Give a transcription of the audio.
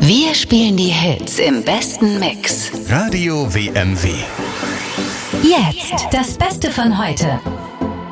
Wir spielen die Hits im besten Mix. Radio WMW. Jetzt das Beste von heute.